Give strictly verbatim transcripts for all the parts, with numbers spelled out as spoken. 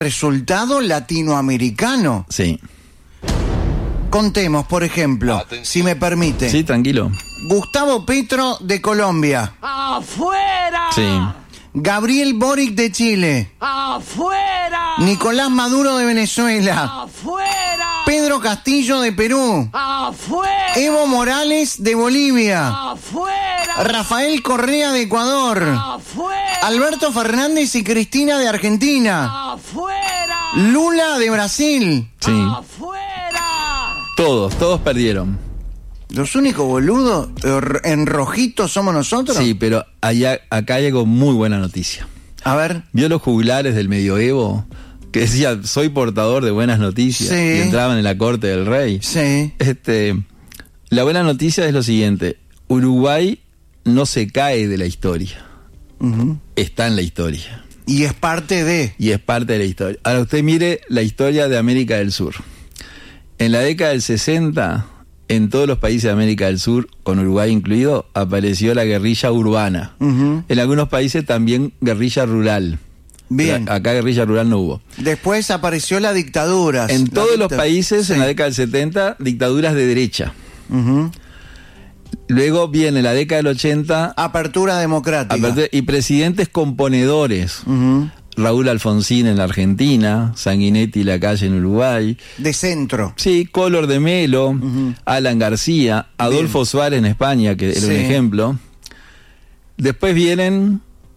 resultado latinoamericano. Sí. Contemos, por ejemplo, Atención. si me permite. Sí, tranquilo. Gustavo Petro de Colombia. ¡Afuera! Sí. Gabriel Boric de Chile. ¡Afuera! Nicolás Maduro de Venezuela. ¡Afuera! Pedro Castillo de Perú. ¡Afuera! Evo Morales de Bolivia. ¡Afuera! Rafael Correa de Ecuador. ¡Afuera! Alberto Fernández y Cristina de Argentina. ¡Afuera! Lula de Brasil. Sí. ¡Afuera! Todos, todos perdieron. ¿Los únicos boludos en rojito somos nosotros? Sí, pero allá, acá hay algo muy buena noticia. A ver. ¿Vio los juglares del medioevo? Que decía, soy portador de buenas noticias. Sí. Y entraban en la corte del rey. Sí. Este, la buena noticia es lo siguiente. Uruguay no se cae de la historia. Uh-huh. Está en la historia. Y es parte de... Y es parte de la historia. Ahora usted mire la historia de América del Sur. En la década del sesenta... en todos los países de América del Sur, con Uruguay incluido, apareció la guerrilla urbana. Uh-huh. En algunos países también guerrilla rural. Bien. Pero acá guerrilla rural no hubo. Después apareció la dictadura. En la todos dicta... los países, sí. En la década del setenta, dictaduras de derecha. Uh-huh. Luego viene la década del ochenta... Apertura democrática. Apertura, y presidentes componedores. Uh-huh. Raúl Alfonsín en la Argentina, Sanguinetti Lacalle en Uruguay. De centro. Sí, Collor de Melo, uh-huh. Alan García, Adolfo Bien. Suárez en España, que era sí. un ejemplo. Después vienen,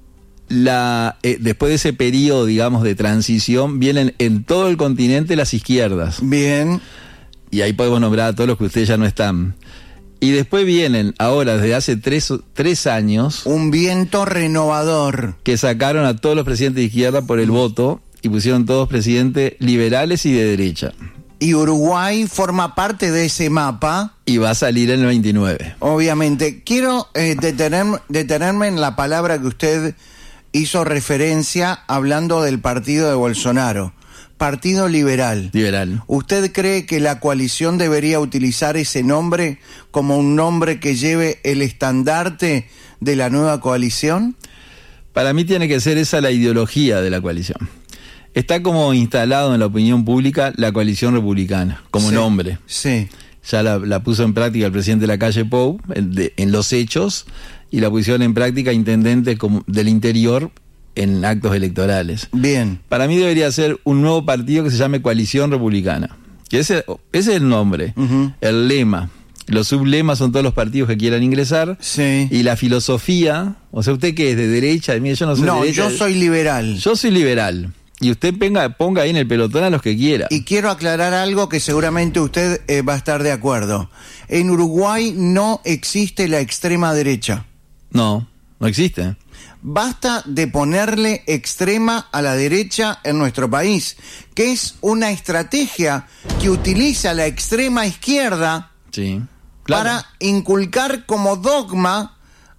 la eh, después de ese periodo, digamos, de transición, vienen en todo el continente las izquierdas. Bien. Y ahí podemos nombrar a todos los que ustedes ya no están. Y después vienen, ahora, desde hace tres, tres años... un viento renovador. Que sacaron a todos los presidentes de izquierda por el voto y pusieron todos presidentes liberales y de derecha. Y Uruguay forma parte de ese mapa. Y va a salir en el veintinueve. Obviamente. Quiero eh, detener, detenerme en la palabra que usted hizo referencia hablando del partido de Bolsonaro. Partido Liberal. Liberal. ¿Usted cree que la coalición debería utilizar ese nombre como un nombre que lleve el estandarte de la nueva coalición? Para mí tiene que ser esa la ideología de la coalición. Está como instalado en la opinión pública la coalición republicana, como sí, nombre. Sí. Ya la, la puso en práctica el presidente Lacalle Pou en, de, en los hechos, y la pusieron en práctica intendentes como, del interior en actos electorales. Bien. Para mí debería ser un nuevo partido que se llame Coalición Republicana. Que ese, ese es el nombre, uh-huh. el lema. Los sublemas son todos los partidos que quieran ingresar. Sí. Y la filosofía, o sea, ¿usted qué es? ¿De derecha? Mire, yo no soy no, de derecha. yo soy liberal. Yo soy liberal. Y usted ponga, ponga ahí en el pelotón a los que quiera. Y quiero aclarar algo que seguramente usted eh, va a estar de acuerdo. En Uruguay no existe la extrema derecha. No, no existe. Basta de ponerle extrema a la derecha en nuestro país, que es una estrategia que utiliza la extrema izquierda sí, claro. para inculcar como dogma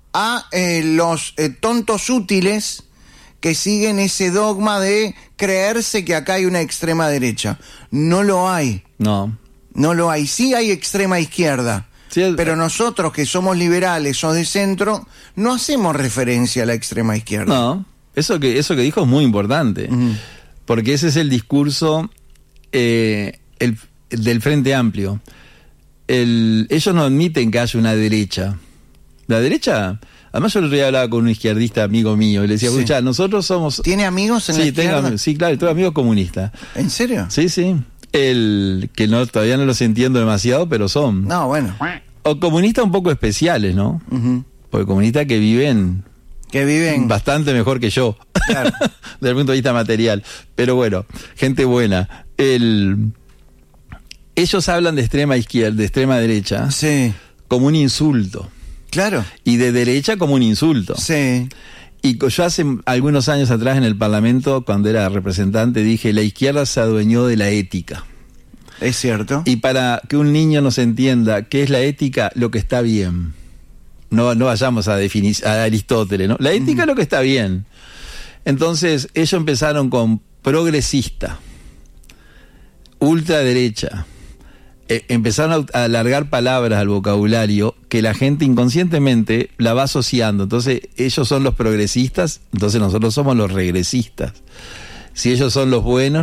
a eh, los eh, tontos útiles que siguen ese dogma de creerse que acá hay una extrema derecha. No lo hay. No. No lo hay. Sí hay extrema izquierda. Sí, el... Pero nosotros que somos liberales o de centro, no hacemos referencia a la extrema izquierda. No, eso que, eso que dijo es muy importante, uh-huh. porque ese es el discurso eh, el, el del Frente Amplio. El, ellos no admiten que haya una derecha. La derecha... Además yo el otro día hablaba con un izquierdista amigo mío y le decía, escuchá, sí. nosotros somos... ¿Tiene amigos en sí, la izquierda? Tengo, sí, claro, tengo amigos comunistas. ¿En serio? Sí, sí. El que no todavía no los entiendo demasiado, pero son. No, bueno. O comunistas un poco especiales, ¿no? Uh-huh. Porque comunistas que viven... Que viven... bastante mejor que yo. Claro. Desde el punto de vista material. Pero bueno, gente buena. El... Ellos hablan de extrema izquierda, de extrema derecha. Sí. Como un insulto. Claro. Y de derecha como un insulto. Sí. Y yo hace algunos años atrás en el Parlamento, cuando era representante, dije, la izquierda se adueñó de la ética. Es cierto. Y para que un niño nos entienda qué es la ética, lo que está bien. No, no vayamos a definir a Aristóteles, ¿no? La ética es mm. lo que está bien. Entonces, ellos empezaron con progresista, ultraderecha. Eh, empezaron a alargar palabras al vocabulario que la gente inconscientemente la va asociando. Entonces ellos son los progresistas, entonces nosotros somos los regresistas. si ellos son los buenos,